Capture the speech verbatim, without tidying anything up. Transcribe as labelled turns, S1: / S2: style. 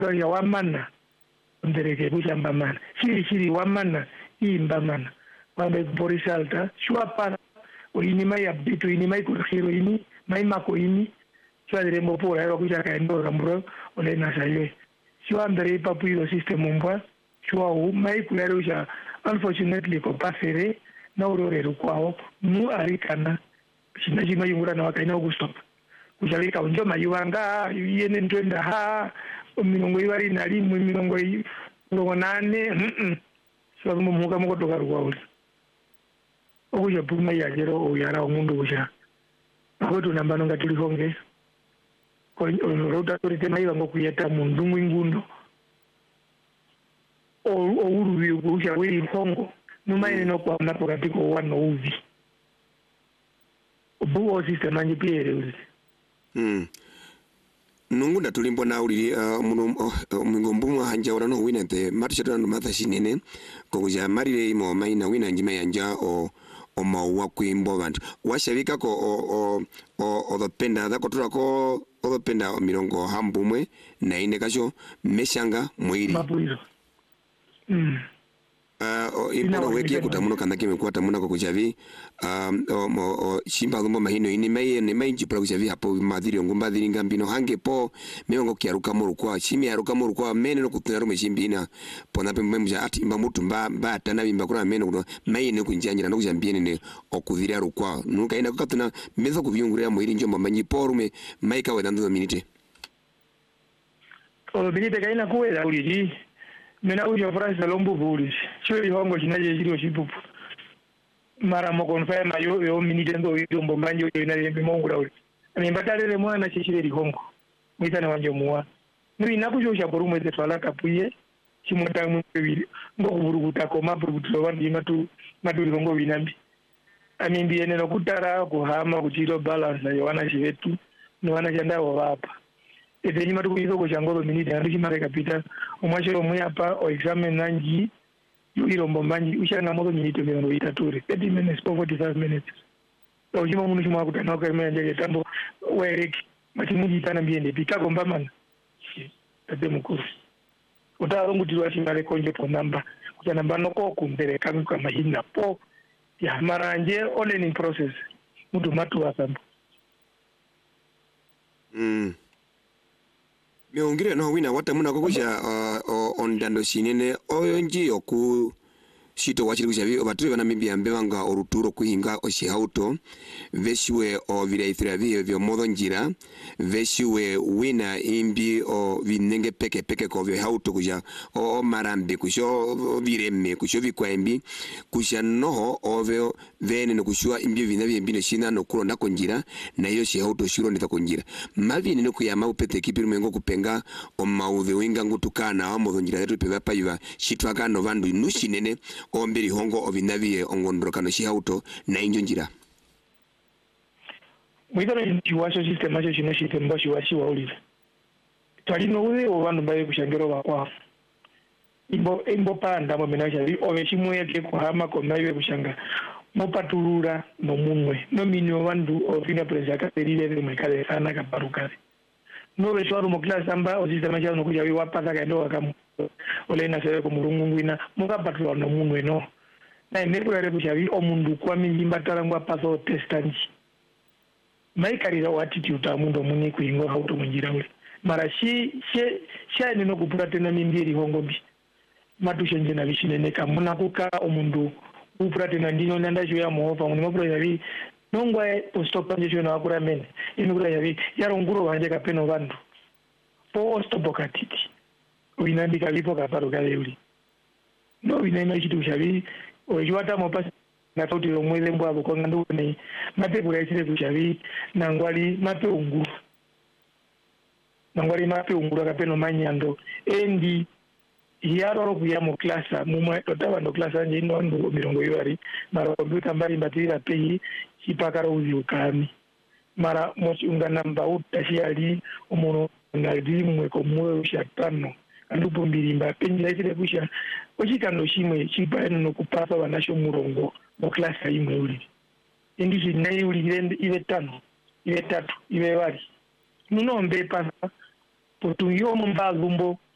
S1: ya wamana ndereke kushamba mana chiri chiri wamana imba mana wambe borisalta shwa pa ini mai abito ini mai kurkhiro ini mai mako ini shwa dire mbopora ya kuja kaendo rambro ole na sayo shwa ndere papuyo system mbwa shwa u mai kulero sha unfortunately ko pasere na urore rukwao mu arikana china chino yungura na wakaina kustop kujalika unjo mayuanga yene ntwenda ha mirongo ibari na limwe mirongo mirongo nane mhm so mumuka mukotoka rwauli okuja puma ya jero oyara omundu kuja akoto nambano ngatulihonge ko rota torite maiwa ngokuyeta mundu mwingundo o urubi kuja weli hongo numaine no kwa napokatiko wano uvi obuo system anje piere uzi
S2: mm nungunda tulimbo na uli muno mingombumu hanja ora no wina te matisha no matha shinene ko kuja marire imo maina wina njima yanja o o mawa kwimbo bantu washabika ko o o o dopenda da kotura ko o dopenda mirongo hambumwe na ine kasho meshanga mwiri
S1: mapuiro mm
S2: Uh, o ipono weki kutamuno kanake mekwata muna ko kujavi um o, o shimba ngomba mahino ini mai ne mai jipra kujavi hapo madhiri ngomba dhiri ngambino hange po meongo kiaruka muru kwa shimi yaruka muru kwa mene no kutunaro meshimbina pona pe mbemja ati imba mutu mba mba tana bimba kuna mene kuno mai ne kunjanja no kujambie ne okudhiri arukwa nuka ina kukatuna meza kuvyungurira mwiri njomba manyi porume mai kawe dando minute
S1: o minute kaina kuwela uliji mena uja frasa lombu bulis chwe hongo chinaje chiro chipupu mara mo confirma yo yo minute ndo yombo manjo yo na lembe mongura uli ani mbatalele mwana chishire hongo mwitana wanjo muwa nuri nakujo cha borumo ze twala kapuye chimota mwebiri ngo kuburukuta ko maburukuto bandi matu matu longo binambi ani mbiene no kutara kuhama kuchiro balance yo wana chivetu no wana chanda wapa ete matu kuizo ko changolo minute andi chimare kapita umwachero muyapa o examen nanji yiro mbombanji ushanga moto minute mirongo itatu thirty minutes to forty-five minutes so jima munu chimwa kutana ko menje tambo werek matimuji tana mbiende pitako mbamana ate mukuru utaro ngutirwa chimare konje po namba kuta namba noko kumbere kami kwa mahina po ya maranje o learning process mutu matu asambo
S2: mm meongire no wina wata muna kokusha uh, ondando sinene oyonji oku shito wachiri kushavi obaturi bana mimbi ambewanga oruturo kuhinga oshihauto veshiwe o viraithira vio vyo modo njira veshiwe wina imbi o vinenge peke peke ko vyo hauto kuja o marambe kusho vireme kusho vikwaimbi kusha noho ovyo vene no kushua imbi vinavi imbi no shina no kulo nako njira na hiyo shihauto shiro nita kunjira mavini no kuyama upete kipiru mengo kupenga o mauve winga ngutukana o modo njira yetu pewa paiva shitwaka no vandu nushinene ombiri hongo ovinavi ongondro kano shihauto na injo njira
S1: mwitano chiwasho system acho chino system bashi washi wauliza twalino uwe obandu baye kushangero bakwa imbo imbo panda mo menaja vi oveshimwe yake kuhama ko nayo kushanga mopatulura no munwe no minyo bandu ofina presa ka perile de mekale sana ka parukare no beswaru mo class amba o system acho no kuja vi wapata ka ndo akamu ole na sebe ko murungu ngwina muka patulura no munwe no na imepure kushavi omundu kwa mimba tarangwa paso testanji maikarira attitude amundo muni kuingo hauto munjira ule mara shi she shani no kupura tena mimbiri hongombi matushe njena vishinene kamuna kuka omundu upura tena ndino nanda juu ya mohova muni mapura yavi nongwa postopa njesho na wakura mene inukura yavi yaro nguro wanje kapeno vandu po ostopo katiti uinandika lipo kaparu kale uli no winaima chitu shavi ojuata mopasi na tauti lo mwele mbwa kwa ngandu ni mape bura isile kushavi na ngwali mape unguru na ngwali mape unguru kapeno manyando endi yaro kuya mu klasa mumwe totawa ndo klasa nje ndo ndo mirongo yari mara computer mbali mbatira peyi chipakara uzi ukami mara mochi ungana mba utashali umuno ngadi mwe ko mwe ushatano andupo mbirimba penji isile kusha ochikando shimwe chipa eno kupasa wanasho murongo mu klasa imwe uli indisi nayi uli ive tano ive tatu ive wali nuno mbe pasa potu yo mba lumbo